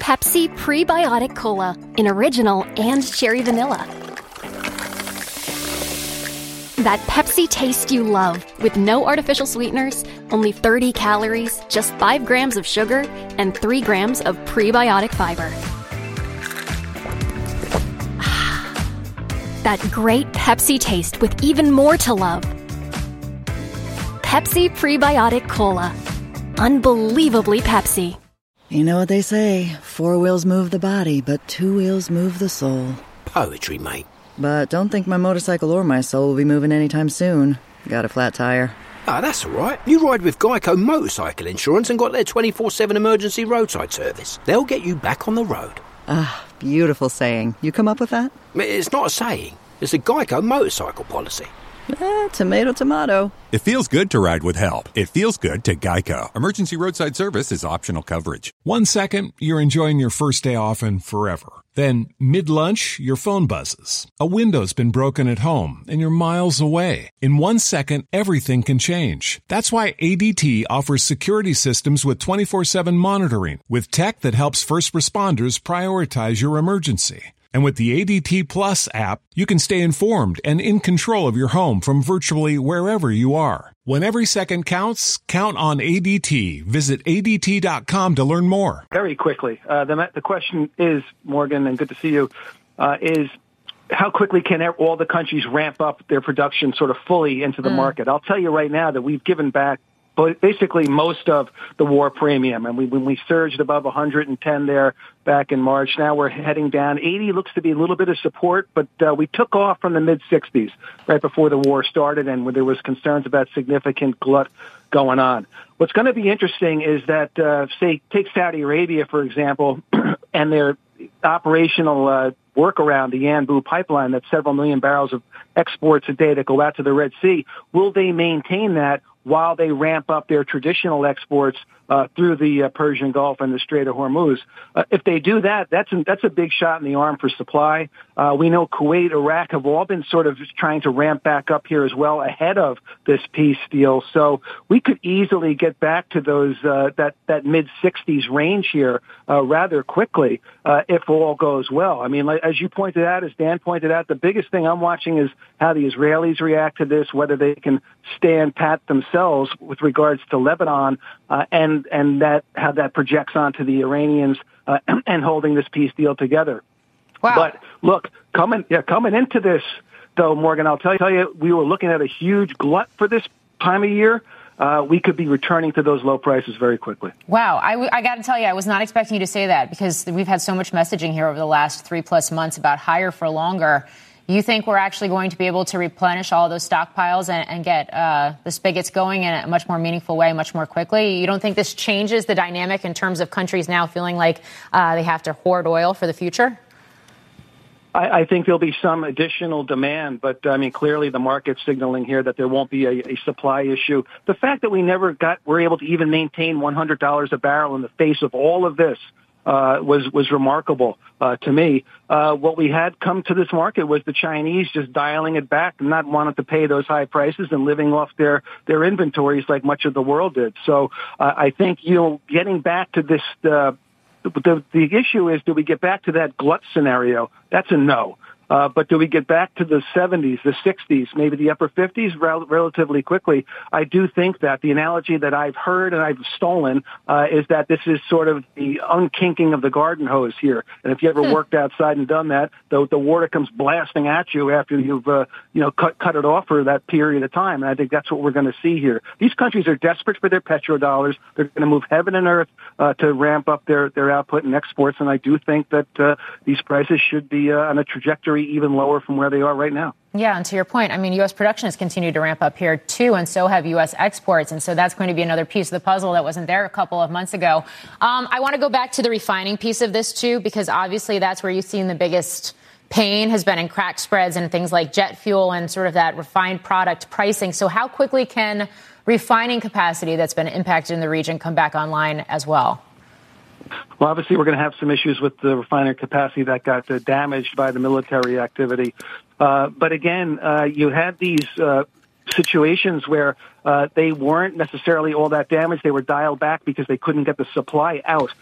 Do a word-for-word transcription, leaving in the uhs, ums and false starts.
Pepsi Prebiotic Cola in original and cherry vanilla. That Pepsi taste you love, with no artificial sweeteners, only thirty calories, just five grams of sugar, and three grams of prebiotic fiber. That great Pepsi taste with even more to love. Pepsi Prebiotic Cola. Unbelievably Pepsi. You know what they say, four wheels move the body, but two wheels move the soul. Poetry, mate. But don't think my motorcycle or my soul will be moving anytime soon. Got a flat tire. Ah, that's all right. You ride with Geico Motorcycle Insurance and got their twenty-four seven emergency roadside service. They'll get you back on the road. Ah, beautiful saying. You come up with that? It's not a saying. It's a Geico motorcycle policy. Eh, tomato, tomato. It feels good to ride with help. It feels good to Geico. Emergency roadside service is optional coverage. One second, you're enjoying your first day off and forever. Then, mid-lunch, your phone buzzes. A window's been broken at home, and you're miles away. In one second, everything can change. That's why A D T offers security systems with twenty-four seven monitoring, with tech that helps first responders prioritize your emergency. And with the A D T Plus app, you can stay informed and in control of your home from virtually wherever you are. When every second counts, count on A D T. Visit A D T dot com to learn more. Very quickly, uh, the, the question is, Morgan, and good to see you, uh, is how quickly can all the countries ramp up their production sort of fully into the mm. market? I'll tell you right now that we've given back but basically most of the war premium. And we, when we surged above one hundred ten there back in March, now we're heading down. eighty looks to be a little bit of support, but uh, we took off from the mid sixties right before the war started, and when there was concerns about significant glut going on. What's going to be interesting is that, uh, say, take Saudi Arabia, for example, and their operational uh, workaround, the Yanbu pipeline, that's several million barrels of exports a day that go out to the Red Sea. Will they maintain that while they ramp up their traditional exports uh, through the uh, Persian Gulf and the Strait of Hormuz? Uh, if they do that, that's a, that's a big shot in the arm for supply. Uh, we know Kuwait, Iraq have all been sort of trying to ramp back up here as well ahead of this peace deal. So we could easily get back to those uh, that that mid sixties range here uh, rather quickly uh, if all goes well. I mean, like, as you pointed out, as Dan pointed out, the biggest thing I'm watching is how the Israelis react to this, whether they can stand pat themselves with regards to Lebanon, uh, and and that how that projects onto the Iranians uh, and holding this peace deal together. Wow. But look, coming yeah, coming into this though, Morgan, I'll tell you, we were looking at a huge glut for this time of year. Uh, we could be returning to those low prices very quickly. Wow. I, w- I got to tell you, I was not expecting you to say that because we've had so much messaging here over the last three plus months about higher for longer. You think we're actually going to be able to replenish all those stockpiles and, and get uh, the spigots going in a much more meaningful way, much more quickly? You don't think this changes the dynamic in terms of countries now feeling like uh, they have to hoard oil for the future? I, I think there'll be some additional demand, but I mean, clearly the market's signaling here that there won't be a, a supply issue. The fact that we never got, were able to even maintain one hundred dollars a barrel in the face of all of this uh, was, was remarkable uh, to me. Uh, what we had come to this market was the Chinese just dialing it back and not wanting to pay those high prices and living off their, their inventories like much of the world did. So uh, I think, you know, getting back to this, uh, The, the issue is, do we get back to that glut scenario? That's a no. Uh, but do we get back to the seventies, the sixties, maybe the upper fifties rel- relatively quickly? I do think that the analogy that I've heard and I've stolen uh, is that this is sort of the unkinking of the garden hose here. And if you ever worked outside and done that, the, the water comes blasting at you after you've uh, you know cut, cut it off for that period of time. And I think that's what we're going to see here. These countries are desperate for their petrodollars. They're going to move heaven and earth uh, to ramp up their, their output and exports. And I do think that uh, these prices should be uh, on a trajectory even lower from where they are right now. Yeah, and to your point, I mean, U S production has continued to ramp up here, too, and so have U S exports. And so that's going to be another piece of the puzzle that wasn't there a couple of months ago. Um, I want to go back to the refining piece of this, too, because obviously that's where you've seen the biggest pain has been in crack spreads and things like jet fuel and sort of that refined product pricing. So how quickly can refining capacity that's been impacted in the region come back online as well? Well, obviously, we're going to have some issues with the refinery capacity that got uh, damaged by the military activity. Uh, but again, uh, you had these uh, situations where uh, they weren't necessarily all that damaged. They were dialed back because they couldn't get the supply out